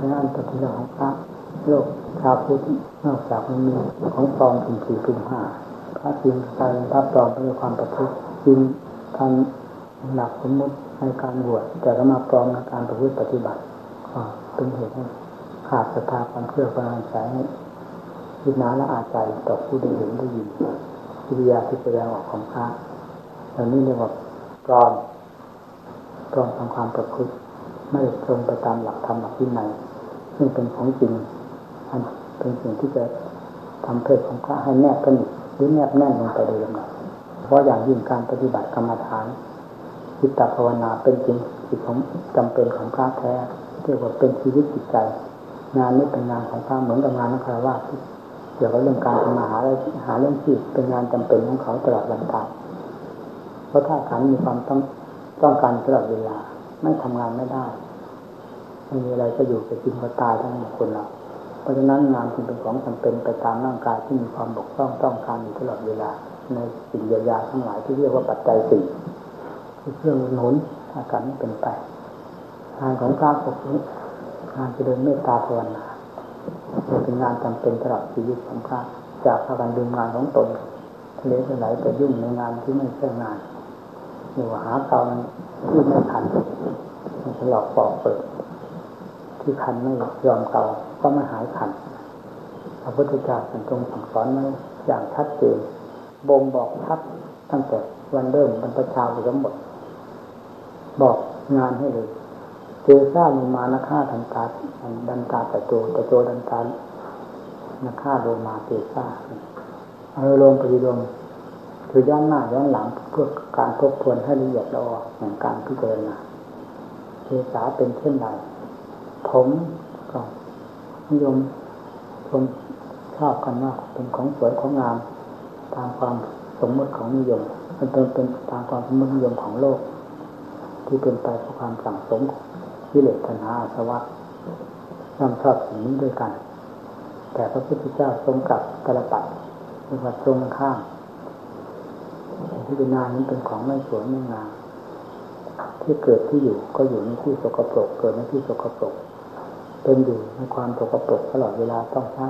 ะนั้นปฏิบัติของพระโลกชาวพุทธนอกจากมันมีของปลอมถึง4 ถึง 5พระจริงการรับรองด้วยความประพฤติจริงการหลักสมมติในการบวชแต่ก็มาปลอมในการประพฤติปฏิบัติก็เป็นเหตุให้ขาดศรัทธาความเชื่อความใส่วิญญาณและอาใจต่อผู้ได้เห็นได้ยินกิริยาที่แสดงออกของพระเหล่านี้เรียกว่าปลอมทางความประพฤติไม่ตรงไปตามหลักธรรมหลักวินัยซึ่งเป็นของจริงอันเป็นสิ่งที่จะทำเพศของพระให้แนบสนิทหรือแนบแน่นลงไปโดยลำดับเพราะอย่างยิ่งการปฏิบัติกรรมฐานจิตภาวนาเป็นจริงสิ่งของจำเป็นของพระแท้เรียกว่าเป็นชีวิตจิตใจงานนี้เป็นงานของพระเหมือนกับงานนักฆราวาสเกี่ยวกับเรื่องการทำมาหาเรื่องชีพเป็นงานจำเป็นของเขาตลอดวันตายเพราะถ้าขันมีความต้องการตลอดเวลาไม่ทำงานไม่ได้ไม่มีอะไรจะอยู่จะกินก็ตายทั้งหมดคนเราเพราะฉะนั้นงานจึงเป็นของจำเป็นไปตามร่างกายที่มีความบกพร่องต้องการอยู่ตลอดเวลาในสิ่งเยียวยาทั้งหลายที่เรียกว่าปัจจัย4คือเครื่องหนุนอาการนี้เป็นไปงานของพระพวกนี้งานเจริญเมตตาภาวนาเป็นงานจำเป็นตลอดชีวิตของพระจากพากันดูงานของตนทะเลไหลไปยุ่งในงานที่ไม่ใช่งานหรือว่าหาเกาที่ไม่ทันมันจะหลอกปอกเปิดที่คันไม่ยอมเกาก็ไม่หายคันพระพุทธเจ้าทรงสั่งสอนไว้อย่างชัดเจนบ่งบอกชัดตั้งแต่วันเริ่มบรรพชาไปทั้งหมดบอกงานให้เลยเจซ่าลงมานะฆ่าทันตาดันตาแต่โจดันตานะฆ่าโลมาเจซ่าลงปฏิลงคือย้อนหน้าย้อนหลังเพื่อการทบทวนให้ละเอียดละออแห่งการพิจารณาเจซ่าเป็นเช่นใดผมก็นิยมชมชอบกันว่าเป็นของสวยของงามตามความสมมติของนิยมมันเป็นตามความสมมตินิยมของโลกที่เป็นไปเพราะความสั่งสมกิเลสตัณหาอาสวะย่อมชอบสิ่งนี้ด้วยกันแต่พระพุทธเจ้าทรงกลับตระปัดหรือว่าตรงข้ามที่เป็นงานนี้เป็นของไม่สวยไม่งามที่เกิดที่อยู่ก็อยู่ในที่สกปรกเกิดในที่สกปรกเป็นอยู่ในความสกปรกตลอดเวลาต้องล้าง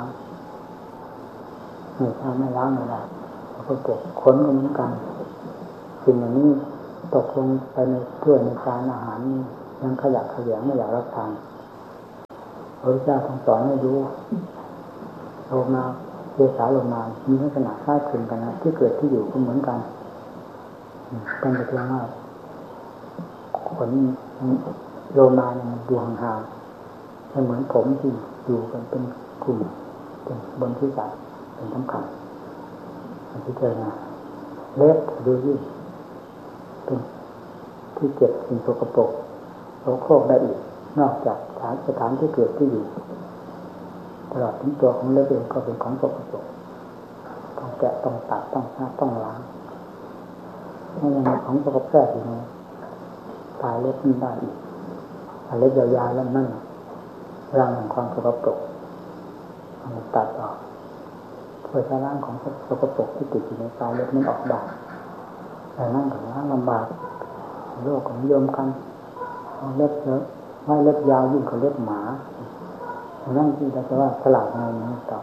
ถ้าไม่ล้างไม่ได้สกปรกขนก็เหมือนกันสิ่งอย่างนี้ตกลงไปในถ้วยในจานอาหารยังขยะแขยงไม่อยากรับทานพระพุทธเจ้าทรงสอนให้รู้โลมาเจสาโลมามีลักษณะคล้ายคลึงกันนะที่เกิดที่อยู่ก็เหมือนกันเป็นแต่เพียงว่าขนโลมาเนี่ยดูห่างๆไม่เหมือนผมที่อยู่กันเป็นกลุ่มเป็นบนที่สัตว์เป็นสำคัญที่เจอนะเล็บดูยิ่งเป็นที่เก็บสิ่งสกปรกโสโครกได้อีกนอกจากสถานที่เกิดที่อยู่ตลอดถึงตัวของเล็บเองก็เป็นของสกปรกต้องแกะต้องตัดต้องซักต้องล้างไม่ยังของสกปรกอยู่นะตายเล็บมันได้อีกเล็บยาวๆแล้วนั่นร่างของความสกปรกมันตัดออกเพื่อจะล้างของสกปรกที่ติดอยู่ในปลายเล็บนั้นออกได้แต่นั่งกับล้างลำบากโลกของโยมกันเล็บเยอะไม่เล็บยาวยิ่งกว่าเล็บหมานั่นที่เราจะว่าฉลาดในนี้ต่อ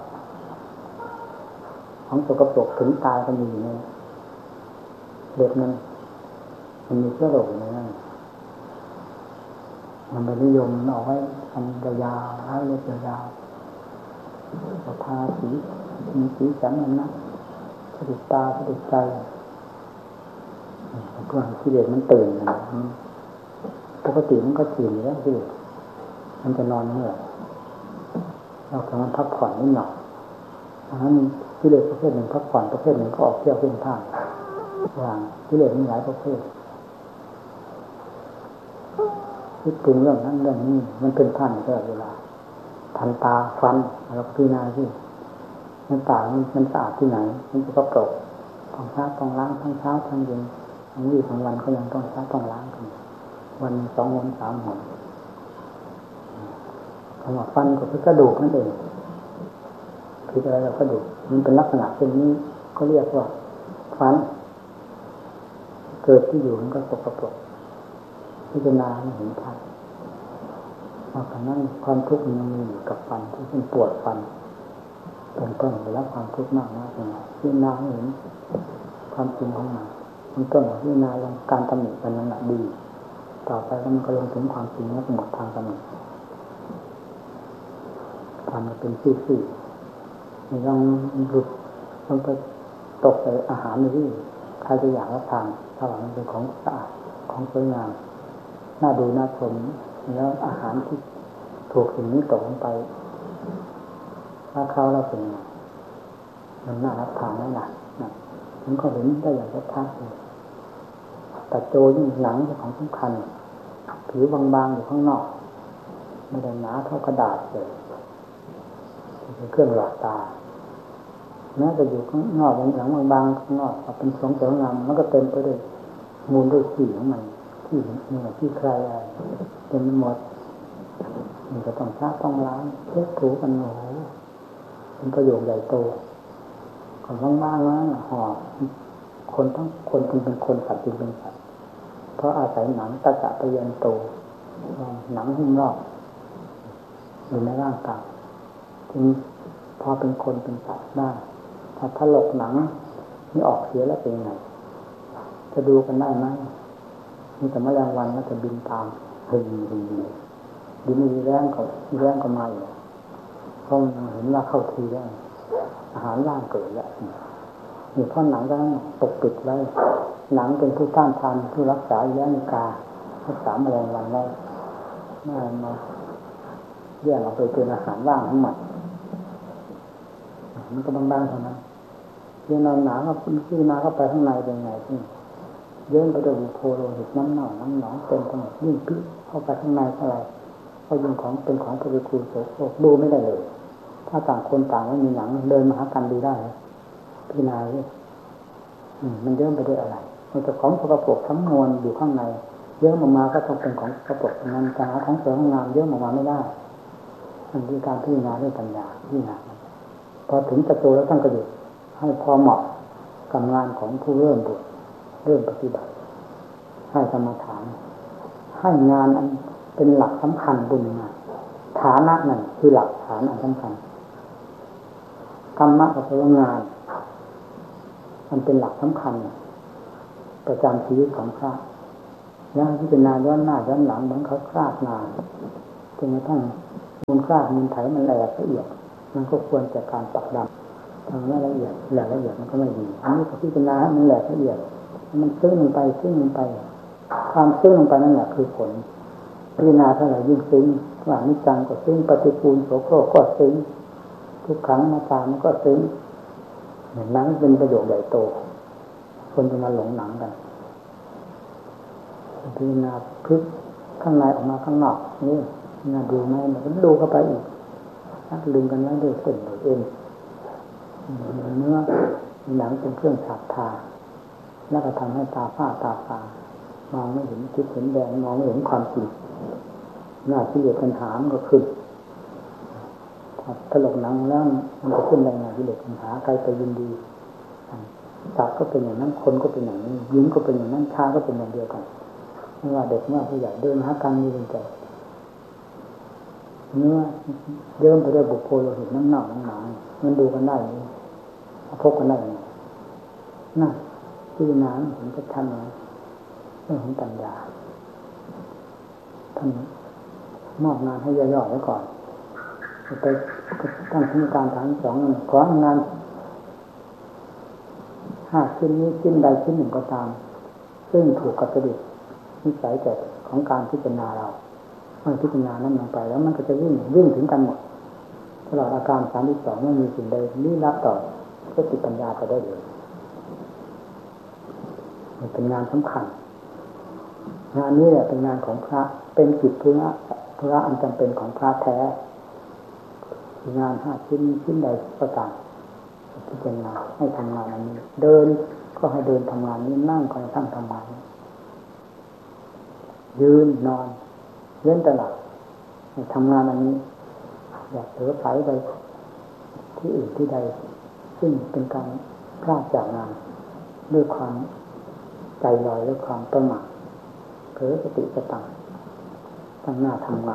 ของสกปรกถึงตายก็มีอยู่ในเล็บนั้นมันมีเชื้อโรคอยู่ในนั้นมันเป็นนิยมเอาไว้ทำยาวๆให้เล็บยาวๆทาสีมีสีสันนั่นนะสะดุดตาสะดุดใจเพื่อให้กิเลสมันตื่นนะปกติมันก็ตื่นอยู่แล้วที่มันจะนอนเมื่อเรากำลังพักผ่อนนิดหน่อยอันนั้นกิเลสประเภทหนึ่งพักผ่อนประเภทหนึ่งก็ออกเที่ยวเพ่นพ่านอย่างกิเลสมีหลายประเภทคิดปรุงเรื่องนั้นเรื่องนี้มันเป็นท่านตลอดเวลาทันตาฟันเราพิจารณาที่มันต่างมันสะอาดที่ไหนมันจะกระโปรงต้องล้างต้องล้างทั้งเช้าทั้งเย็นทั้งวี่ทั้งวันก็ยังต้องล้างต้องล้างกันวัน2 วัน 3 หนคำว่าฟันก็คือกระดูกนั่นเองคิดอะไรเรากระดูกมันเป็นลักษณะเช่นนี้ก็เรียกว่าฟันเกิดที่อยู่มันก็สกปรกพิจารณาเห็นชัดนอกจากนั้นความทุกข์มันยังมีอยู่กับฟันที่เป็นปวดฟันเป็นต้นแล้วความทุกข์มากนะที่นาเห็นความจริงของมันต้นที่นาลงการตำหนิกันนั้นแหละดีต่อไปแล้วมันก็ลงถึงความจริงแล้วหมดทางตำหนิทำมาเป็นซี่ๆมันต้องหลุดต้องไปตกไปอาหารนี่ใครจะอยากรับทานถ้าว่ามันเป็นของสะอาดของสวยงามน่าดูน่าชมแล้วอาหารที่ถูกสิ่งนี้ตกลงไปถ้าเข้าแล้วเป็นไงมันน่ารับทานแล้วนะมันก็เห็นได้อย่างชัดเลยแต่โจยิ่งหนังเป็นของสำคัญผิวบางๆอยู่ข้างนอกไม่ได้หนาเท่ากระดาษเลยเป็นเครื่องหลอกตาแม้จะอยู่ข้างนอกหนังบางๆข้างนอกเป็นสวยงามมันก็เต็มไปด้วยมูลด้วยสีของมันที่นี่ที่ใครอะไรเต็มไปหมดมันจะต้องช้าต้องล้างเช็ดถูกันโอ้โหเป็นประโยชน์ใหญ่โตของบ้างๆแล้วหอบคนทั้งคนจึงเป็นคนสัตว์จึงเป็นสัตว์เพราะอาศัยหนังตะกะตะเยนโตหนังหุ้มรอบอยู่ในร่างกายจึงพอเป็นคนเป็นสัตว์ได้ถ้าถลกหนังนี่ออกเสียแล้วเป็นไงจะดูกันได้ไหมมีแต่แมลงวันก็จะบินตามบินมีแรงก็มาอยู่เพราะเห็นว่าเข้าทีแล้วอาหารร่างเกิดแล้วนี่เพราะหนังก็ปกปิดไว้หนังเป็นผู้ต้านทานผู้รักษาแย่งการักษาแมลงวันไว้มาแยกออกไปเป็นอาหารว่างทั้งหมดมันก็บางๆเท่านั้นที่นอนหนาก็ที่นาเข้าไปข้างในเป็นไงที่เยื่อไปด้วยโพโลหิตน้ำหนองเต็มไปหมดยิ่งพิเข้าไปข้างในเท่าไหร่ก็ยิ่งของเป็นของปฏิกูลโสโครกดูไม่ได้เลยถ้าต่างคนต่างไม่มีหนังเดินมาหากันดูได้พี่นายมันเยื่อไปด้วยอะไรมันจะของสกปรกทั้งมวลอยู่ข้างในเยื่อออกมาก็ต้องเป็นของสกปรกนั้นจะหาของสวยงามเยื่อออกมาไม่ได้มันคือการพิจารณาด้วยปัญญาพิจารณาพอถึงจะโตแล้วต้องกระดุให้พอเหมาะกับงานของผู้เริ่มบวชเริ่มปฏิบัติให้กรรมฐานให้งานอันเป็นหลักสำคัญบุญงานฐานะนั่นคือหลักฐานอันสำคัญกรรมะกับงานมันเป็นหลักสำคัญประจำชีวิตของพระแล้วที่เป็นนาย้อนหน้าย้อนหลังเหมือนเขาคราดงานจนกระทั่งมูลคราดมูลไถมันละเอียดมันก็ควรจะการปักดำทำให้ละเอียดมันก็ไม่ดีอันนี้ก็พิจารณาให้มันละเอียดมันซึ้งลงไปความซึ้งลงไปนั่นแหละคือผลพิจารณาเท่าไหร่ยิ่งซึ้งว่านิจังก็ซึ้งปฏิปูลโสโครกก็ซึ้งทุกครั้งมาตามมันก็ซึ้งหนังเป็นประโยชน์ใหญ่โตคนจะมาหลงหนังกันพิจารณาพึกข้างในออกมาข้างนอกนี่น่าดูไหมมันก็ดูเข้าไปอีกลืมกันไว้ด้วยเส้นด้วยเอ็นเนื้อหนังเป็นเครื่องฉาบทาแล้วก็ทำให้ตาฝ้าตาฟางมองไม่เห็นทิศเห็นแดงมองไม่เห็นความจริงหน้าที่เหลือปัญหามันก็ขึ้นถลกหนังแล้วมันก็ขึ้นแรงงานที่เหลือปัญหาใครไปยินดีสัตว์ก็เป็นอย่างนั้นคนก็เป็นอย่างนี้ยิ้มก็เป็นอย่างนั้นชาก็เป็นอย่างเดียวกันไม่ว่าเด็กไม่ว่าผู้ใหญ่เดินหากันมีเป็นใจเนื้อเยิ้มไปด้วยบุโพโลหิตน้ำหนักมันดูกันได้พบกันได้น่ะที่น้ำเห็นชัดๆนะเรื่องของปัญญาท่านมอบงานให้ย่อๆไว้ก่อนไปตั้งคณะการฐานสองของงาน5 ชิ้นนี้ชิ้นใดชิ้นหนึ่งก็ตามซึ่งถูกกับจริตนิสัยแต่ของการพิจารณาเราเมื่อพิจารณานั้นลงไปแล้วมันก็จะวิ่งถึงกันหมดตลอดอาการ32ไม่มีสิ่งใดลี้ลับต่อสติปัญญาไปได้เลยมันเป็นงานสำคัญงานนี้แหละเป็นงานของพระเป็นกิจธุระอันจำเป็นของพระแท้งาน5 ชิ้นใดก็ตามพิจารณาให้ทำงานอันนี้เดินก็ให้เดินทำงานนี้นั่งก็ให้ตั้งทำงานนี้ยืนนอนเล่นตลาดทำงานอันนี้อยากเผลอไผไปที่อื่นที่ใดซึ่งเป็นการพลาดจากงานด้วยความใจลอยด้วยความประมาทเผลอสติสตังตั้งหน้าทำงาน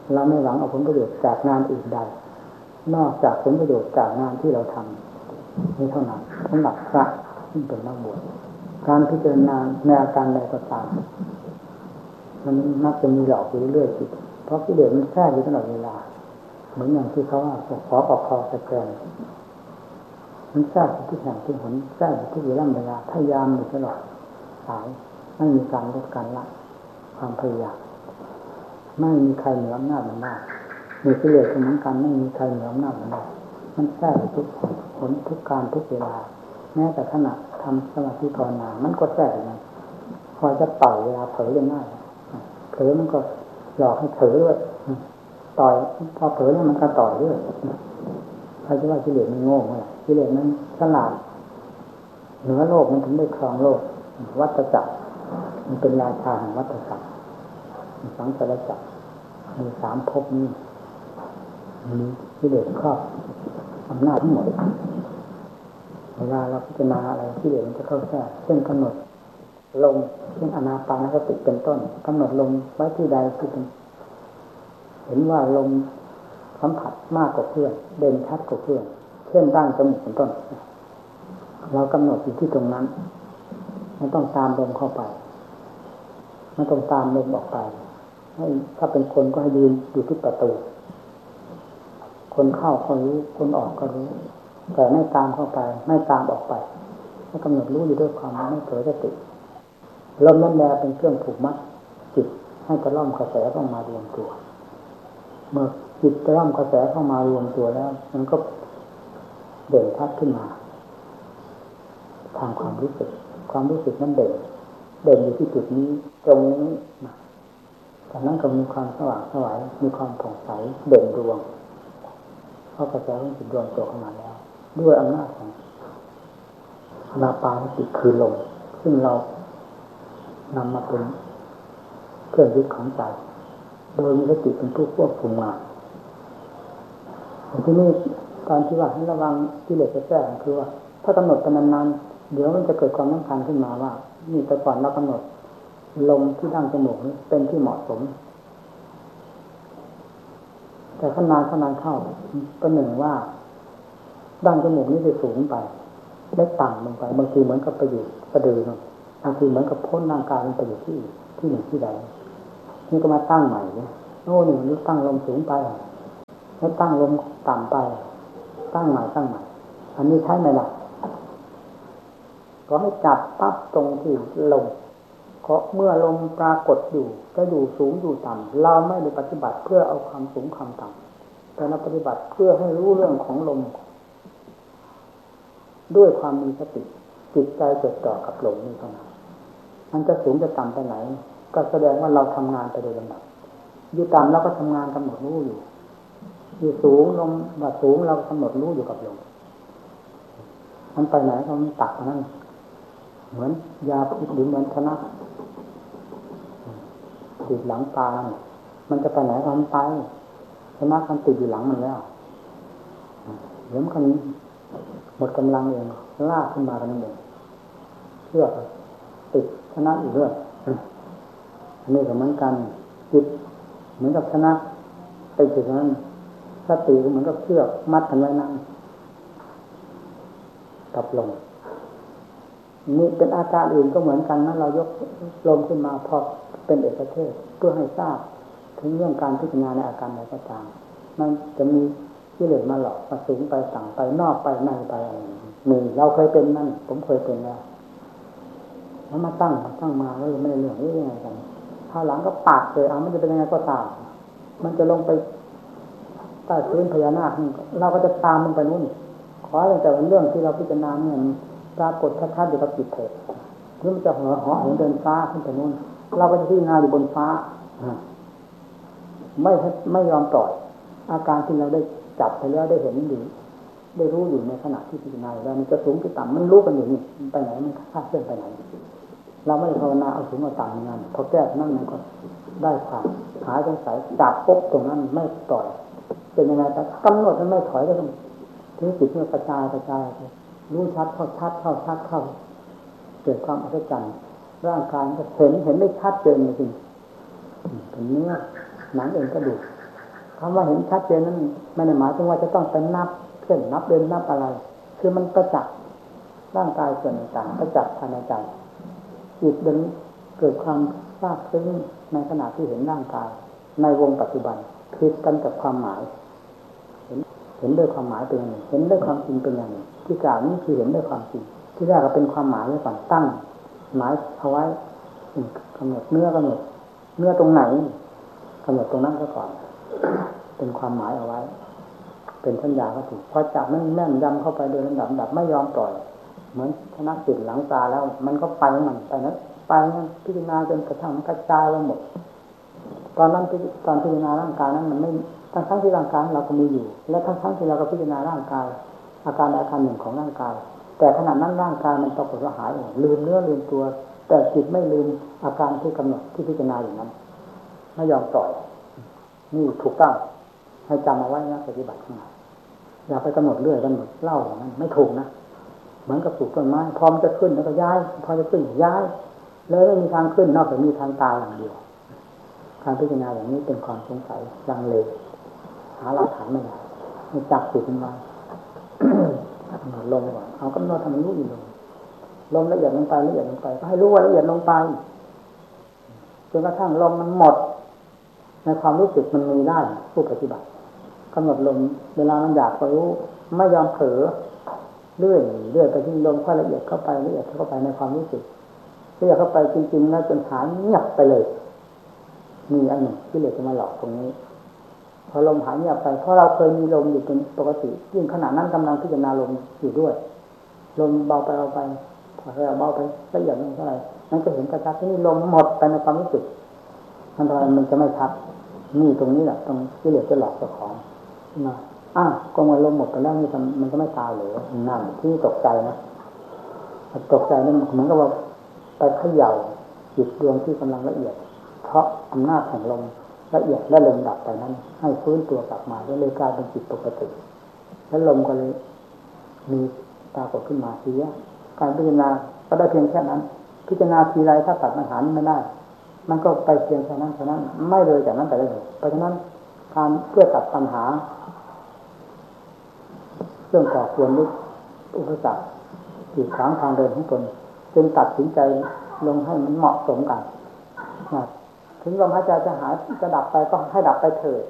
เราไม่หวังเอาผลประโยชน์จากงานอื่นใดนอกจากผลประโยชน์จากงานที่เราทำนี้เท่านั้นสำหรับพระที่เป็นนักบวชการพิจารณาในอาการใดก็ตามมันมักจะมีหลอกอยู่เรื่อยๆจิตเพราะกิเลสมันแทรกอยู่ตลอดเวลาเหมือนอย่างที่เขาว่าขอปอกคอสแกนมันแทรกทุกแห่งทุกหนแทรกทุกเวลาพยายามอยู่ตลอดสายไม่มีการลดการละความพยายามไม่มีใครเหนืออำนาจมันได้มีกิเลสเหมือนกันไม่มีใครเหนืออำนาจมันได้มันแทรกทุกผลทุกการทุกเวลาแม้แต่ขณะทำสมาธิภาวนามันก็แทรกอย่างนั้นพอจะต่อยเวลาเผลอยังง่ายเผลอมันก็หลอกให้เผลอด้วยต่อยพอเผลอเนี่ยมันก็ต่อยด้วยใครจะว่ากิเลสมันโง่เมื่อไหร่กิเลสมันฉลาดเหนือโลกมันถึงได้ครองโลกวัฏจักรมันเป็นราชาแห่งวัฏจักรสังสารจักรมีสามภพนี้มีกิเลสครอบอำนาจทั้งหมดเวลาเราพิจารณาอะไรกิเลสมันจะเข้าแทรกเช่นกำหนดลมเช่นอานาปานสติเป็นต้นกำหนดลมไว้ที่ใดที่เป็นเห็นว่าลมสัมผัสมากกว่าเพื่อนเด่นชัดกว่าเพื่อนเช่นดั้งจมูกเป็นต้นเรากำหนดอยู่ที่ตรงนั้นไม่ต้องตามลมเข้าไปไม่ต้องตามลมออกไปให้ถ้าเป็นคนก็ให้ยืนอยู่ที่ประตูคนเข้าก็รู้คนออกก็รู้แต่ไม่ตามเข้าไปไม่ตามออกไปให้กำหนดรู้อยู่ด้วยความไม่เผลอสติลมนั่นแหละเป็นเครื่องผูกมัดจิตให้กระล่อมกระแสเข้ามารวมตัวเมื่อจิตกระล่อมกระแสเข้ามารวมตัวแล้วมันก็เด่นชัดขึ้นมาทางความรู้สึกนั้นเด่นอยู่ที่จุดนี้ตรงนี้จากนั้นก็มีความสว่างสวายมีความผ่องใสเด่นดวงเข้ากระแสของจิตดวงตัวเข้ามาแล้วด้วยอำนาจของอานาปานสติคือลมซึ่งเรานำมาเป็นเครื่องยึดของใจโดยมีสติเป็นผู้ควบคุมงานที่นี่การที่ว่าให้ระวังกิเลสจะแทรกคือว่าถ้ากำหนดไปนานๆเดี๋ยวมันจะเกิดความสำคัญขึ้นมาว่านี่แต่ก่อนเรากำหนดลมที่ดั้งจมูกนี้เป็นที่เหมาะสมแต่ขนานเข้าก็หนึ่งว่าดั้งจมูกนี้จะสูงไปและต่ำลงไปบางทีเหมือนกับไปอยู่สะดือบางทีเหมือนกับพ้นร่างกายมันไปอยู่ที่หนึ่งที่ใดนี่ก็มาตั้งใหม่เนี่ยโน่นนี่มันตั้งลมสูงไปแล้วตั้งลมต่ำไปตั้งใหม่อันนี้ใช่ไหมล่ะก็ให้จับปั๊บตรงที่ลมเพราะเมื่อลมปรากฏอยู่ก็อยู่สูงอยู่ต่ำเราไม่ได้ปฏิบัติเพื่อเอาความสูงความต่ำแต่เราปฏิบัติเพื่อให้รู้เรื่องของลมด้วยความมีสติจิตใจจดจ่อกับลมนี้เท่านั้นมันจะสูงจะต่ำไปไหนก็แสดงว่าเราทำงานไปโดยลำดับอยู่ต่ำเราก็ทำงานกำหนดรู้อยู่สูงลมว่าสูงเรากำหนดรู้อยู่กับลมมันไปไหนก็มันตักนั่นเหมือนยาพิษหรือเหมือนชนะติดหลังตามันจะไปไหนก็มันไปชนะมันติดอยู่หลังมันแล้วเดี๋ยวมันหมดกำลังเองลากขึ้นมากันนั่นเองเชือกติดชนะอยู่เรื่อยอันนี้ก็เหมือนกันจิตเหมือนกับชนะไปจุดนั้นสติก็เหมือนกับเชือกมัดกันไว้นั่นกับลมนี่เป็นอาการอื่นก็เหมือนกันนะเรายกลมขึ้นมาพอเป็นเอกเทศเพื่อให้ทราบถึงเรื่องการพิจารณาในอาการใดก็ตามมันจะมีกิเลสมาหลอกมาสูงไปต่ำไปนอกไปในไปอะไรนี่เราเคยเป็นนั่นผมเคยเป็นแล้วมาตั้งมาแล้วไม่ได้เรื่องนี้ยังไงกันถ้าหลังก็ปากเลยมันจะเป็นยังไงก็ตามมันจะลงไปใต้พื้นพญานาคเราก็จะตามมันไปนู่นขอแต่เรื่องที่เราพิจารณาเนี่ยปรากฏชัดๆอยู่กับจิตเถอะหรือมันจะเหาะเดินฟ้าขึ้นไปนู่นเราก็จะพิจารณาอยู่บนฟ้าไม่ยอมปล่อยอาการที่เราได้จับไปแล้วได้เห็นอยู่ได้รู้อยู่ในขณะที่พิจารณาแล้วมันจะสูงหรือต่ำมันรู้กันอยู่นี่มันไปไหนมันคาดเคลื่อนไปไหนเราไม่ได้ภาวนาเอาสูงเอาต่ำงานพอแก้นั่นมันก็ได้ความหายสงสัยจับปุ๊บตรงนั้นไม่ปล่อยเป็นยังไงแต่กำหนดมันไม่ถอยก็ต้องถึงจิตมันกระจายรู้ชัดเข้าเกิดความอัศจรรย์ร่างกายก็เห็นได้ชัดเจนจริงเป็นเนื้อหนังเองก็ดูคำว่าเห็นชัดเจนนั้นไม่ได้หมายถึงว่าจะต้องไปนับเช่นนับเดินนับอะไรคือมันประจักษ์ร่างกายส่วนต่างๆประจักษ์ภายในใจจิตเป็นเกิดความทราบซึ้งในขณะที่เห็นร่างกายในวงปัจจุบันผิดกันกับความหมายเห็นด้วยความหมายเป็นอย่างหนึ่งเห็นด้วยความจริงเป็นอย่างหนึ่งที่กล่าวนี้คือเห็นด้วยความจริงที่แรกก็เป็นความหมายไว้ก่อนตั้งหมายเอาไว้กำหนดเนื้อตรงไหนกำหนดตรงนั้นซะก่อนเป็นความหมายเอาไว้เป็นสัญญาก็ถูกพอจับมันแม่นยำเข้าไปโดยลำดับไม่ยอมปล่อยเหมือนชนะจิตหลังตาแล้วมันก็ไปมันไปนะไปมันพิจารณาจนกระทั่งมันกระจายไปหมดตอนพิจารณาร่างกายนั้นมันไม่ทั้งที่ร่างกายเราก็มีอยู่และทั้งที่เราก็พิจารณาร่างกายอาการหนึ่งของร่างกายแต่ขณะนั้นร่างกายมันปรากฏว่าหายลืมเนื้อลืมตัวแต่จิตไม่ลืมอาการที่กำหนดที่พิจารณาอย่างนั้นไม่ยอมปล่อยนี่ถูกต้องให้จำเอาไว้นะปฏิบัติทั้งหลายอย่าไปกำหนดเรื่อยกำหนดเล่าอย่างนั้นไม่ถูกนะเหมือนกับปลูกต้นไม้พอมันจะขึ้นแล้วก็ย้ายพอจะขึ้นย้ายเลยไม่มีทางขึ้นนอกจากมีทางตายอย่างเดียวการพิจารณาอย่างนี้เป็นความสงสัยลังเลหาหลักฐานไม่ได้ให้จับจิตมันไว้ ลงก่อนเอากำหนดทำมันรู้อยู่ลมละเอียดลงไปก็ให้รู้ว่าละเอียดลงไปจนกระทั่งลมมันหมดในความรู้สึกมันมีได้ผู้ปฏิบัติกำหนดลมเวลามันอยากก็รู้ไม่ยอมเผลอเรื่อยไปที่ลมค่อยละเอียดเข้าไปในความรู้สึกละเอียดเข้าไปจริงๆแล้วจนหายเงียบไปเลยมีอันหนึ่งที่เหลือจะมาหลอกตรงนี้พอลมหายเงียบไปเพราะเราเคยมีลมอยู่เป็นปกติยิ่งขณะนั้นกำลังพิจารณาลมอยู่ด้วยลมเบาไปพอเราเบาไปละเอียดลงเท่าไหร่นั้นก็เห็นชัดๆที่นี่ลมหมดไปในความรู้สึกมันทำไมมันจะไม่ชัดนี่ตรงนี้แหละตรงที่เหลือจะหลอกเจ้าของนะก็มันลมหมดไปแล้วนี่มันจะไม่ตายเลยนั่นที่ตกใจนะตกใจนั่นเหมือนกับว่าไปเขย่าจิตดวงที่กำลังละเอียดเพราะอำนาจแห่งลมละเอียดและลมดับไปนั้นให้ฟื้นตัวกลับมาเลยกลายเป็นจิตปกติแล้วลมก็เลยมีปรากฏขึ้นมาทีนี้การพิจารณาก็ได้เพียงแค่นั้นพิจารณาทีไรถ้าตัดปัญหาไม่ได้มันก็ไปเพียงแค่นั้นไม่เลยจากนั้นไปเลยเพราะฉะนั้นการเพื่อตัดปัญหาเรื่องก่อควรลึกอุปสรรคกีดขวางทางเดินของตนจึงตัดสินใจลงให้มันเหมาะสมกันถึงลมหายใจจะหายจะดับไปก็ให้ดับไปเถิด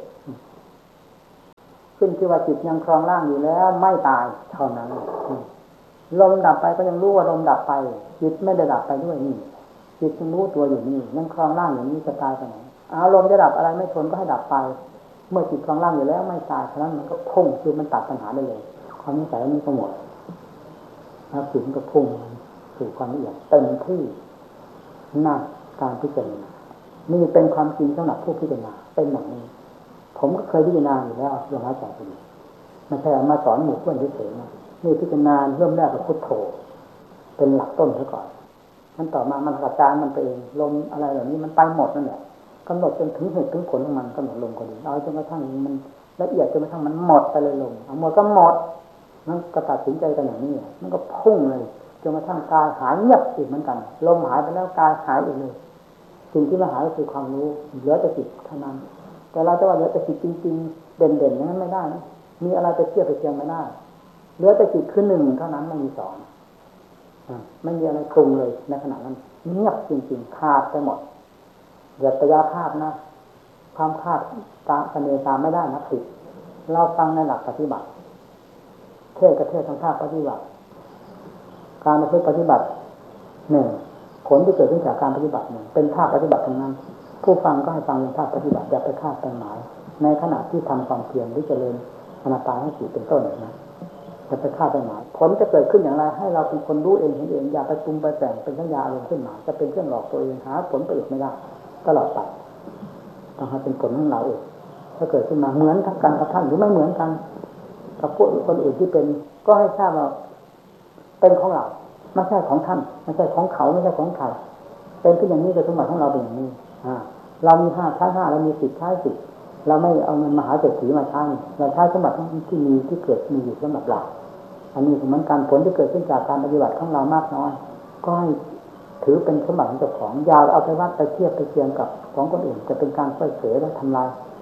ขึ้นที่ว่าจิตยังครองร่างอยู่แล้วไม่ตายเท่านั้นลมดับไปก็ยังรู้ว่าลมดับไปจิตไม่ได้ดับไปด้วยนี่จิตยังรู้ตัวอยู่นี่ยังครองร่างอย่างนี้จะตายไปไหนลมจะดับอะไรไม่ทนก็ให้ดับไปเมื่อจิตครองร่างอยู่แล้วไม่ตายฉะนั้นมันก็พุ่งคือมันตัดปัญหาได้เลยความนิสัยนี้ก็หมดแล้วจิตก็พุ่งสู่ความละเอียดเต็มที่หน้าการพิจารณานี่เป็นความจริงสำหรับผู้พิจารณาเป็นอย่างนี้ผมก็เคยพิจารณาอยู่แล้วลมหายใจไปไม่ใช่มาสอนหมู่เพื่อนเฉยๆนะนี่พิจารณาเริ่มแรกกับพุทโธเป็นหลักต้นซะก่อนมันต่อมามันกระจายมันไปเองลมอะไรเหล่านี้มันไปหมดนั่นแหละกำหนดจนถึงเหตุถึงผลของมันกำหนดลมก็ดีเอาจนกระทั่งมันละเอียดจนกระทั่งมันหมดไปเลยลมหมดก็หมดมันก็ตัดสินใจกันอย่างนี้มันก็พุ่งเลยจนกระทั่งกายหายเงียบอีกเหมือนกันลมหายไปแล้วกายหายอีกเลยสิ่งที่มาหายก็คือความรู้เหลือแต่จิตเท่านั้นแต่เราจะว่าเหลือแต่จิตจริงๆเด่นๆนั้นไม่ได้นะมีอะไรไปเทียบไปเทียงไม่ได้เหลือแต่จิตคือหนึ่งเท่านั้นไม่มีสองไม่มีอะไรปรุงเลยในขณะนั้นเงียบจริงๆขาดไปหมดอย่าตยาคาดนะความคาดตาคะเนตามไม่ได้นะผิดเราฟังในหลักปฏิบัติเทศกับเทศทางภาคปฏิบัติการปฏิบัติหนึ่งผลที่เกิดขึ้นจากการปฏิบัติหนึ่งเป็นภาคปฏิบัติทั้งนั้นผู้ฟังก็ให้ฟังเป็นภาคปฏิบัติอย่าไปคาดไปหมายในขณะที่ทำความเพียรหรือเจริญอนาปานสติเป็นต้นนะจะไปคาดไปหมายผลจะเกิดขึ้นอย่างไรให้เราเป็นคนรู้เองเห็นเองอย่าไปปรุงไปแต่งเป็นสัญญาอารมณ์ขึ้นมาจะเป็นเครื่องหลอกตัวเองหาผลประโยชน์ไม่ได้ตลอดไปต้องให้เป็นผลของเราเองถ้าเกิดขึ้นมาเหมือนทั้งกันกับท่านหรือไม่เหมือนกันกับพวกคนอื่นที่เป็นก็ให้ทราบว่าเป็นของเราไม่ใช่ของท่านไม่ใช่ของเขาไม่ใช่ของใครเป็นขึ้นอย่างนี้แต่สมบัติของเราเป็นอย่างนี้เรามี5ใช้5เรามี10ใช้10เราไม่เอาเงินมหาเศรษฐีมาใช้เราใช้สมบัติที่มีที่เกิดมีอยู่สำหรับเราอันนี้เหมือนการผลที่เกิดขึ้นจากการปฏิบัติของเรามากน้อยก็ให้ถือเป็นสมบัติของเจ้าของยาวเอาไปวัดไปเทียบไปเทียงกับของคนอื่นจะเป็นการเผยและทำลาย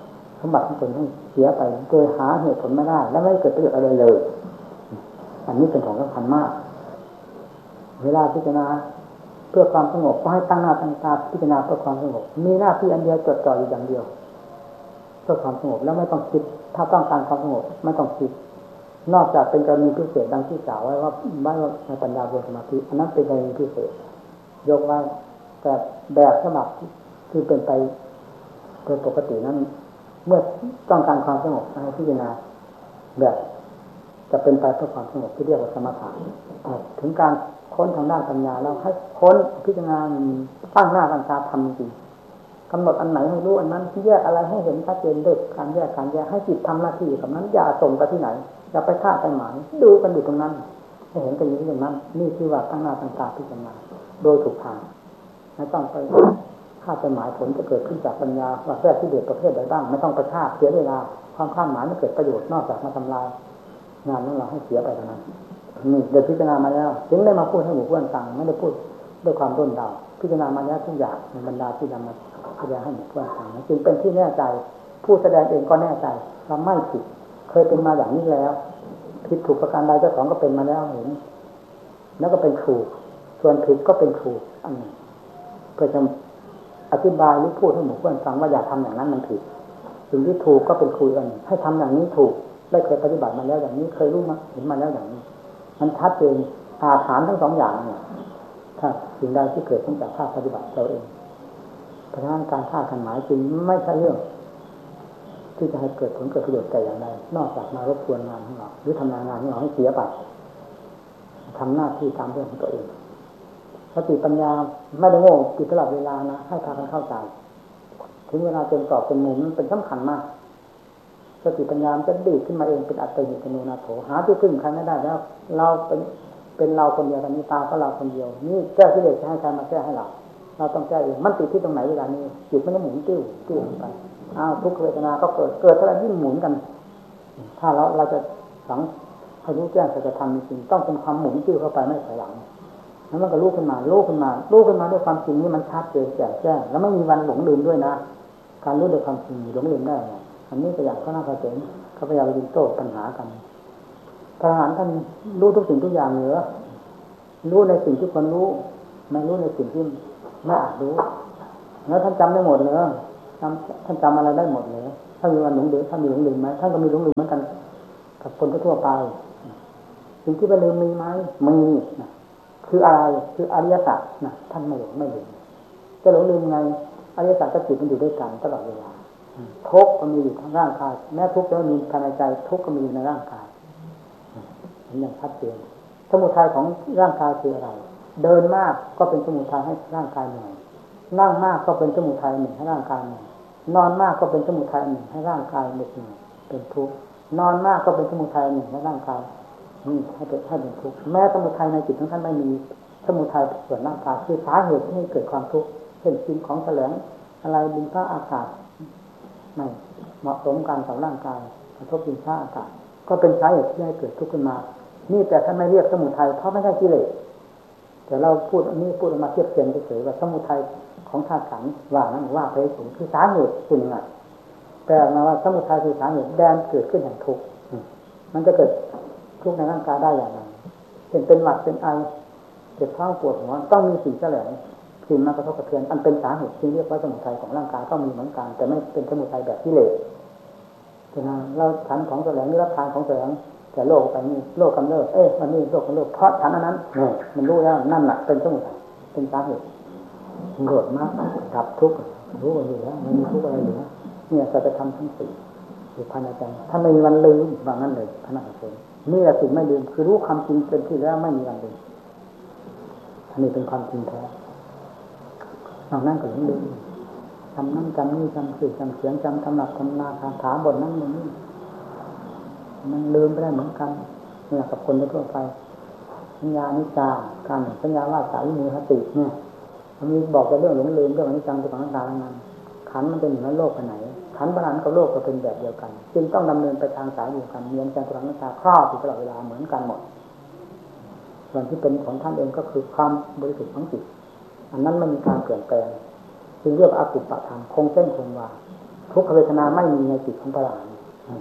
สมบัติของตนให้เสียไปโดยหาเหตุผลไม่ได้และไม่เกิดประโยชน์อะไรเลยอันนี้เป็นของสำคัญมากเวลาพิจารณาเพื่อความสงบก็ให้ตั้งหน้าตั้งตาพิจารณาเพื่อความสงบมีหน้าที่อันเดียวจดจ่ออยู่อย่างเดียวเพื่อความสงบแล้วไม่ต้องคิดถ้าต้องการความสงบไม่ต้องคิดนอกจากเป็นกรณีพิเศษดังที่กล่าวไว้ว่าในปัญญาบนสมาธิอันนั้นเป็นกรณีพิเศษยกไว้แต่แบบฉบับที่เป็นไปโดยปกตินั้นเมื่อต้องการความสงบให้พิจารณาแบบจะเป็นไปเพื่อความสงบที่เรียกว่าสมถะถึงการค้นทางด้านปัญญาแล้วให้ค้นพิจารณาตั้งหน้าตั้งตาทำจริงกำหนดอันไหนให้รู้อันนั้นแยกอะไรให้เห็นชัดเจนด้วยการแยกให้จิตทำหน้าที่กับนั้นอย่าส่งไปที่ไหนอย่าไปคาดไปหมายดูกันอยู่ตรงนั้นให้เห็นกันอยู่ตรงนั้นนี่คือว่าตั้งหน้าตั้งตาพิจารณาโดยถูกทางไม่ต้องไปคาดไปหมายผลจะเกิดขึ้นจากปัญญาว่าแรกที่เด็ดประเภทใดบ้างไม่ต้องไปคาดเสียเวลาความคาดหมายไม่เกิดประโยชน์นอกจากมาทำลายงานของเราให้เสียไปเท่านั้นนี่เดี๋ยวพิจารณามาแล้วถึงได้มาพูดให้หมู่เพื่อนฟังไม่ได้พูดด้วยความร่นเดาพิจารณามาแล้วทุกอย่างในบรรดาที่นำมาแสดงให้หมู่เพื่อนฟังจึงเป็นที่แน่ใจผู้แสดงเองก็แน่ใจว่าไม่ผิดเคยเป็นมาอย่างนี้แล้วผิดถูกประการใดเจ้าของก็เป็นมาแล้วเห็นแล้วก็เป็นถูกส่วนผิดก็เป็นถูกอันนี้เพื่อจะอธิบายหรือพูดให้หมู่เพื่อนฟังว่าอย่าทำอย่างนั้นมันผิดสิ่งที่ถูกก็เป็นคุยกันให้ทำอย่างนี้ถูกได้เคยปฏิบัติมาแล้วอย่างนี้เคยรู้มาเห็นมาแล้วอย่างนี้มันชัดเจนอาถรรพ์ทั้งสองอย่างเนี่ยถ้าสิ่งใดที่เกิดขึ้นจากภาคปฏิบัติเราเองเพราะฉะนั้นการคาดคะเนจึงไม่ใช่เรื่องที่จะให้เกิดผลเกิดประโยชน์แต่อย่างใดนอกจากมารบกวนงานของเราหรือทำงานของเราให้เสียไปทำหน้าที่ตามเรื่องของตัวเองสติปัญญาไม่ได้โง่อยู่ตลอดเวลานะให้พากันเข้าใจถึงเวลาเป็นกรอบเป็นมุมมันเป็นสำคัญมากสติปัญญาจะดีขึ้นมาเองเป็นอัตติเป็นโนนาโถหาที่พึ่งใครไม่ได้แล้วเราเป็นเราคนเดียวกันนี้ตาก็เราคนเดียวนี่แก้กิเลสจะให้ใครมาแก้ให้เราต้องแก้เองมันติดที่ตรงไหนเวลานี้จิตมันจะหมุนติ้วไปทุกเวทนาก็เกิดเท่าไหร่ยิ่งหมุนกันถ้าเราจะสังให้รู้แจ้งสัจธรรมจริงต้องเป็นความหมุนติ้วเข้าไปไม่ถอยหลังแล้วมันก็รู้ขึ้นมาด้วยความจริงนี่มันชัดเจนแจ่มแจ้งแล้วไม่มีวันหลงลืมด้วยนะการรู้ด้วยความจริงหลงลืมได้ไงอันนี้ตัวอย่างก็น่าจะเห็นเขาพยายามไปโต้ปัญหากันพระอรหันต์ท่านรู้ทุกสิ่งทุกอย่างเหนือรู้ในสิ่งที่ควรรู้ไม่รู้ในสิ่งที่ไม่อาจรู้แล้วท่านจำได้หมดเลยท่านจำอะไรได้หมดเลยถ้ามีวันหลงลืมท่านมีหลงลืมไหมท่านก็มีหลงลืมเหมือนกันกับคนทั่วไปสิ่งที่ไปลืมมีไหมมีคืออะไรคืออริยสัจนะท่านไม่ลืมจะหลงลืมไงอริยสัจกับจิตมันอยู่ด้วยกันตลอดเวลาทุกข์ก็มีอยู่ทั้งร่างกายแม้ทุกข์จะมีภายในใจทุกข์ก็มีอยู่ในร่างกายเห็นอย่างชัดเจนสมุทัยของร่างกายคืออะไรเดินมากก็เป็นสมุทัยให้ร่างกายเหนื่อยนั่งมากก็เป็นสมุทัยหนึ่งให้ร่างกายเหนื่อยนอนมากก็เป็นสมุทัยหนึ่งให้ร่างกายเหนื่อยเป็นทุกข์นอนมากก็เป็นสมุทัยหนึ่งให้ร่างกายให้เป็นทุกข์แม้สมุทัยในจิตของท่านไม่มีสมุทัยส่วนร่างกายคือสาเหตุที่ให้เกิดความทุกข์เช่นสิ่งของแสลงอะไรดินฟ้าอากาศไม่เหมาะสมกันกับร่างกายกระทบดินฟ้าอากาศก็เป็นสาเหตุที่ให้เกิดทุกข์ขึ้นมานี่แต่ท่านไม่เรียกสมุทัยเพราะไม่ใช่กิเลสแต่เราพูดออกมาเทียบเทียงเฉยๆว่าสมุทัยของธาตุขันธ์ว่าไปถึงคือสาเหตุคุณยังไงแต่มาว่าสมุทัยคือสาเหตุแดนเกิดขึ้นแห่งทุกข์มันจะเกิดทุกข์ในร่างกายได้อย่างไรเป็นหวัดเป็นไอเจ็บท้องปวดหัวต้องมีสิ่งแสลงสิ่งมากระทบกระเทือนอันเป็นสาเหตุที่เรียกว่าสมุทัยของร่างกายก็มีเหมือนกันแต่ไม่เป็นสมุทัยแบบกิเลสฉะนั้นเราฉันของแสลงหรือรับทานของแสลงแต่โลกไปนี่โลกกำเริบมันนี่โลกกำเริบเพราะฉันอันนั้นมันรู้แล้วนั่นแหละเป็นสมุทัยเป็นสาเหตุโกรธมากดับทุกข์รู้กันอยู่แล้วมันมีทุกข์อะไรอยู่นะเนี่ยสัจธรรมทั้งสี่อยู่ภายในใจถ้าไม่มีวันลืมว่างั้นเลยพระนักเทศนี่แหละสิ่งไม่ลืมคือรู้ความจริงเป็นที่แล้วไม่มีวันลืมอันนี้เป็นความจริงแท้นอกนั้นก็ลืมจำนั่นจำนี่จำสื่อจำเสียงจำตำหนักตำนาคาถาบทนั้นนี่มันลืมไปได้เหมือนกันนี่แหละกับคนทั่วไปสัญญานิจจาการสัญญาว่าสาวิมุขติเนี่ยมันมีบอกแต่เรื่องหลงลืมเรื่องอนิจจังทุกขังอนัตตาทั้งนั้นขันมันเป็นอย่างนั้นโลกไปไหนขันบาลานซ์กับโลกก็เป็นแบบเดียวกันจึงต้องดำเนินไปทางสายเดียวกันมีอนิจจังทุกขังอนัตตาครอบอยู่ตลอดเวลาเหมือนกันหมดส่วนที่เป็นของท่านเองก็คือความบริสุทธิ์ของจิตอันนั้นไม่มีการเปลี่ยนแปลงจึงเรียกว่าอกุปปะธรรมคงเส้นคงวาทุกขเวทนาไม่มีในจิตของพระอรหันต์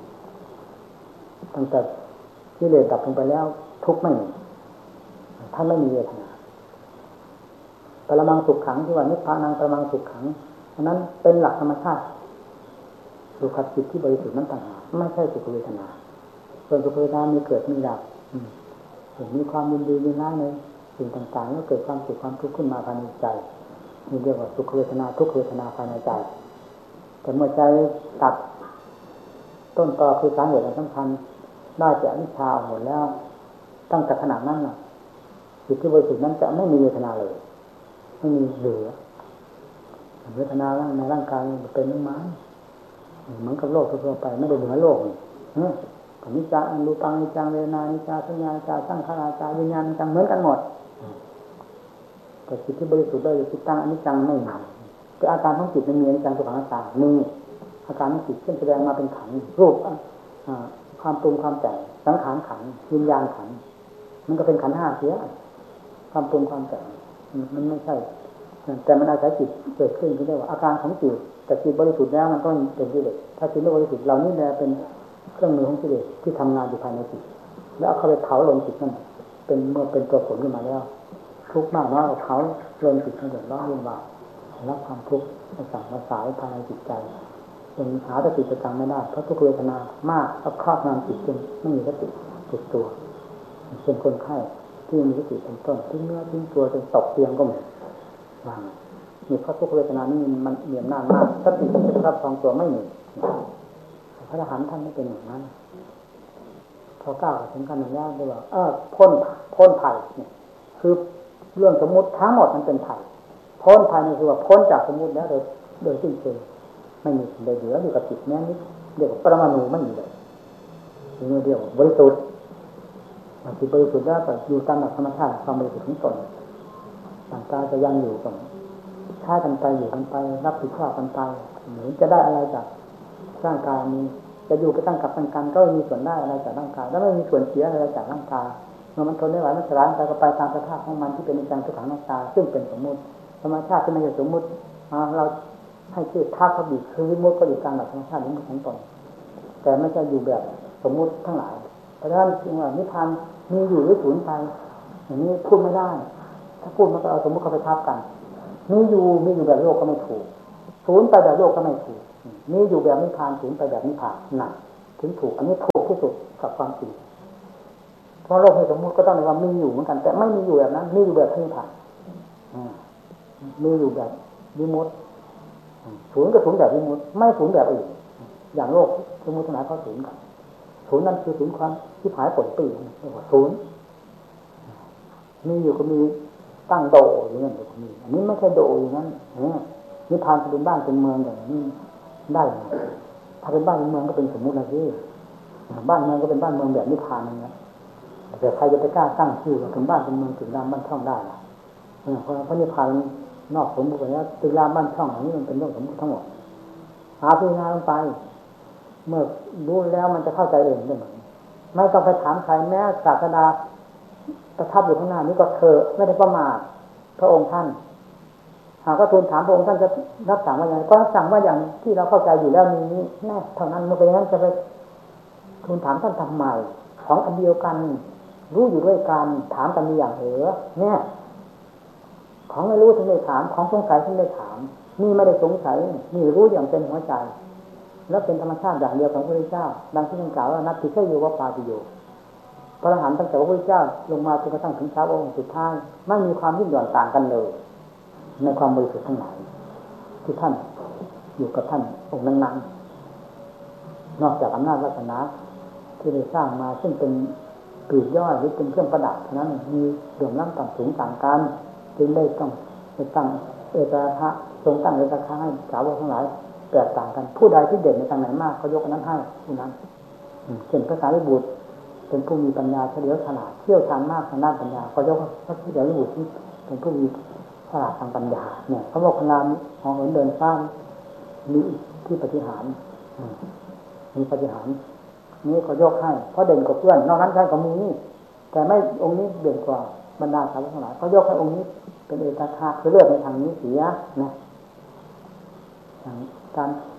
ตั้งแต่กิเลสดับลงไปแล้วทุกข์ไม่มีท่านไม่มีเวทนาปรมังสุขขังที่ว่านิพพานังปรมังสุขขังอันนั้นเป็นหลักธรรมชาติสุขจิตที่บริสุทธิ์นั้นต่างหากไม่ใช่สุขเวทนาส่วนสุขเวทนามีเกิดมีดับมีความยินดียินร้ายในสิ่งต่างๆแล้วเกิดความสุขความทุกข์ขึ้นมาภายในใจนี่เรียกว่าสุขเวทนาทุกขเวทนาภายในใจแต่เมื่อใจตัดต้นตอคือสาเหตุสำคัญได้จากอวิชชาหมดแล้วตั้งแต่ขณะนั้นน่ะจิตที่บริสุทธิ์นั้นจะไม่มีเวทนาเลยไม่มีเหลือเวทนาในร่างกายเป็นน้ำมันเหมือนกับโลกทั่วไปไม่ได้เหนือโลกอนิจจารูปังอนิจจังเวทนาอนิจจาสัญญาอนิจจาสังขารจาวิญญาณจังเหมือนกันหมดแต่จิตที่บริสุทธิ์ได้จิตตั้งอนิจจังไม่มีแต่อาการของจิตมันมีอนิจจังทุกขังอนัตตามีอาการของจิตเช่นแสดงมาเป็นขันธ์รูปความปรุงความแต่งสังขารขันธ์วิญญาณขันธ์มันก็เป็นขันธ์ห้าเสียความปรุงความแต่งมันไม่ใช่แต่มันอาศัยจิตเกิดขึ้นก็เรียกว่าอาการของจิตแต่จิตบริสุทธิ์แล้วมันก็เป็นกิเลสถ้าจิตไม่บริสุทธิ์เรานี่แหละเป็นเครื่องมือของกิเลสที่ทำงานอยู่ภายในจิตแล้วเอาเข้าไปเผาลงจิตนั่นเป็นเมื่อเป็นตัวผลขึ้นมาแล้วทุกข์มากน้อยเผาลงจิตทั้งหมดร้อนวุ่นวายรับความทุกข์สั่งมาสายภายในจิตใจจนหาสติประจำไม่ได้เพราะทุกเวทนามากแล้วครอบงำจิตจนไม่มีสติติดตัวเป็นคนไข้ที่มีสติเป็นต้นทิ้งเนื้อทิ้งตัวจนตกเตียงก็เหมือนวางมีเพราะทุกเวทนานี่มันเหนียมหน้ามากสติที่จะรับฟังตัวไม่มีพระอรหันต์ท่านไม่เป็นอย่างนั้นพอก้าวถึงขั้นอย่างนี้เลยว่าพ้นภัยเนี่ยคือเรื่องสมมุติทั้งหมดมันเป็นภัยพ้นภัยนี่คือว่าพ้นจากสมมุติแล้วโดยสิ้นเชิงไม่มีสิ่งใดเหลืออยู่กับจิตแม้นิดเดียวปรมาณูไม่มีเลยมีเดียวบริสุทธิ์จิตบริสุทธิ์แล้วแต่อยู่ตามหลักธรรมชาติความบริสุทธิ์ของตนต่างกายจะยังอยู่ก่อนฆ่ากันไปอยู่กันไปรับผิดชอบกันไปหรือจะได้อะไรจากร่างกายนี้จะอยู่ไปตั้งกับตั้งกันก็ไม่มีส่วนได้อะไรจากร่างกายแล้วไม่มีส่วนเสียอะไรจากร่างกายเมื่อมันทนไม่ไหวมันสลายไปก็ไปตามสภาพของมันที่เป็นอนิจจังทุกขังอนัตตาซึ่งเป็นสมมุติธรรมชาติที่ไม่ใช่สมมุติเราให้ชื่อธาตุบิคือวิมุตติก็อยู่ตามหลักธรรมชาติของตนแต่ไม่ใช่อยู่แบบสมมุติทั้งหลายเพราะฉะนั้นจึงว่านิพพานมีอยู่หรือสูญไปอย่างนี้พูดไม่ได้ถ้าพูดมันก็เอาสมมุติเข้าไปทับกันมีอยู่แบบโลกก็ไม่ถูกสูญไปแบบโลกก็ไม่ถูกมีอยู่แบบนิพพานสูญไปแบบนิพพานน่ะถึงถูกอันนี้ถูกที่สุดกับความจริงเพราะโลกในสมมุติก็ต้องเรียกว่ามีอยู่เหมือนกันแต่ไม่มีอยู่แบบนั้นมีอยู่แบบนิพพานมีอยู่แบบวิมุตติศูนย์ก็ศูนย์แบบวิมุตติไม่ศูนย์แบบอื่นอย่างโลกสมมุติทั้งหลายเขาศูนย์กันศูนย์นั้นคือศูนย์ความที่หายผลปีเรียกว่าศูนย์มีอยู่ก็มีตั้งโดอย่างนั้นก็มีอันนี้ไม่ใช่โดอย่างนั้นนิพพานจะเป็นบ้านเป็นเมืองอย่างนี้ได้ถ้าเป็นบ้านเป็นเมืองก็เป็นสมมุตินะพี่บ้านเมืองก็เป็นบ้านเมืองแบบนิพพานนั่นแหละแต่ใครจะไปกล้าตั้งชื่อว่าเป็นบ้านเป็นเมืองถึงรามบ้านช่องได้ล่ะเพราะนิพพานนอกสมมุติแล้วตึกรามบ้านช่องอย่างนี้มันเป็นเรื่องสมมุติทั้งหมดหาพิจารณาลงไปเมื่อรู้แล้วมันจะเข้าใจเองได้ไหมไม่ต้องไปถามใครแม้ศาสดาประทับอยู่ข้างหน้านี้ก็เธอไม่ได้ประมาทพระองค์ท่านหากว่าทูลถามพระองค์ท่านจะรับสั่งว่าอย่างไรก็รับสั่งว่าอย่างที่เราเข้าใจอยู่แล้วนี้แน่เท่านั้นเมื่อเป็นอย่างนั้นจะไปทูลถามท่านทำไมของอันเดียวกันรู้อยู่ด้วยกันถามกันมีอย่างเหรอเนี่ยของไม่รู้ถึงได้ถามของสงสัยถึงได้ถามนี่ไม่ได้สงสัยนี่รู้อย่างเป็นหัวใจแล้วเป็นธรรมชาติอย่างเดียวของพระพุทธเจ้าดังที่ท่านกล่าวว่านัตถิเชโยวปาติโยพระอรหันต์ตั้งแต่พระพุทธเจ้าลงมาจนกระทั่งถึงเช้าองค์สุดท้ายไม่มีความยิ่งหย่อนต่างกันเลยในความบริสุทธิ์ทั้งหลายที่ท่านอยู่กับท่านองค์นั้นๆนอกจากอำนาจวาสนาที่ได้สร้างมาซึ่งเป็นปลีกย่อยหรือเป็นเครื่องประดับนั้นมีเสื่อมล้ำต่ำสูงต่างกันจึงได้ต้องตั้งเอกราคะทรงตั้งเอกราคะให้สาวกทั้งหลายแตกต่างกันผู้ใดที่เด่นในทางไหนมากก็ยกอันนั้นให้ผู้นั้นเช่นพระสารีบุตรเป็นผู้มีปัญญาเฉลียวฉลาดเชี่ยวชาญมากทางด้านปัญญาก็ยกพระสารีบุตรที่เป็นผู้มีฉลาดทางปัญญาเนี่ยพระโมคคัลลาของเดินสร้างมีที่ปฏิหารมีปฏิหารนี้ก็ยกให้เพราะเด่นกว่าเพื่อนนอกนั้นท่านก็มีแต่ไม่องค์นี้เด่นกว่าบรรดาสาวกทั้งหลายก็ยกให้องค์นี้เป็นเอกราคะคือเลือกในทางนี้เสียนะการ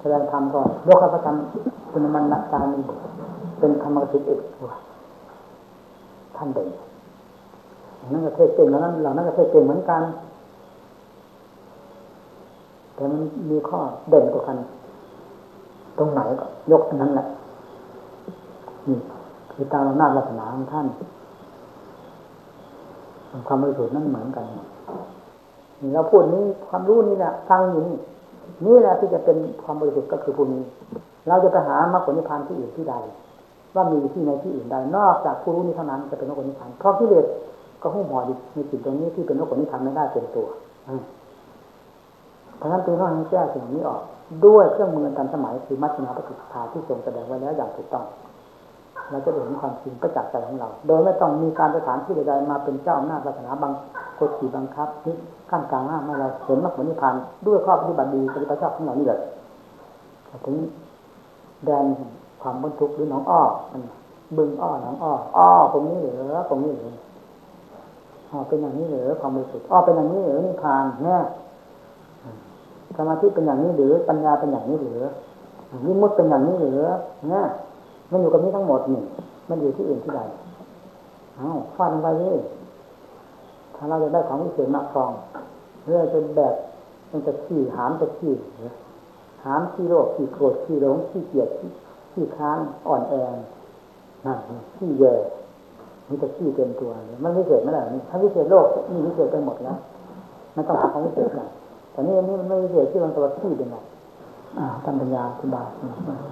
แสดงธรรมก็ยกพระธรรมคุณมันนักตามีเป็นธรรมกสิทธิ์เอกท่านเด่นนั่นก็เทศเก่งแล้วนั้นเรานั่นก็เทศเก่งเหมือนกันแต่มันมีข้อเด่นกว่ากันตรงไหนก็ยกอันนั้นแหละนี่คือตามอำนาจวาสนาของท่านความบริสุทธิ์นั่นเหมือนกันเราพูดนี้ความรู้นี่แหละฟังอยู่นี่แหละที่จะเป็นความบริสุทธิ์ก็คือภูมิเราจะไปหามรรคผลนิพพานที่อื่นที่ใดว่ามีที่ในที่อื่นใดนอกจากผู้รู้นี้เท่านั้นจะเป็นมรรคผลนิพพานเพราะกิเลสก็หุ้มห่อในสิ่งตรงนี้ที่เป็นมรรคผลนิพพานไม่ได้เป็นตัวเพราะฉะนั้นจึงต้องแก้สิ่งนี้ออกด้วยเครื่องมือทันสมัยคือมัชฌิมาปฏิปทาที่ทรงแสดงไว้แล้วอย่างถูกต้องเราจะเห็นความจริงประจักษ์ใจของเราโดยไม่ต้องมีการสถานที่ใดๆมาเป็นเจ้าอำนาจศาสนาบังกดขี่บังคับนี่ขั้นกลางหน้าให้เราเห็นมรรคผลนิพพานด้วยข้อปฏิบัติดีปฏิบัติชอบของเรานี่แหละถึงแดนความบรรทุกหรือหนองอ้อบึงอ้อหนองอ้อตรงนี้เหรอตรงนี้เหรอเป็นอย่างนี้เหรอความบริสุทธิ์เป็นอย่างนี้เหรอนิพพานเนี่ยสมาธิเป็นอย่างนี้หรือปัญญาเป็นอย่างนี้หรือวิมุตติเป็นอย่างนี้หรือเนี่ยมันอยู่กับนี้ทั้งหมดนี่มันอยู่ที่อื่นที่ใดฟาดลงไปนี่ถ้าเราจะได้ของวิเศษมาครองเรื่อยจนแบบมันจะขี้หามจะขี้หามขี้โรคขี้โกรธขี้หลงขี้เกียจขี้ค้านอ่อนแอนั่นขี้แย่มันจะขี้เต็มตัวมันวิเศษไม่ได้ถ้าวิเศษโลกนี่วิเศษไปหมดแล้วไม่ต้องหาของวิเศษกันแต่นี่มันไม่วิเศษที่มันตัวขี้เป็นไงท่านปัญญาอธิบาย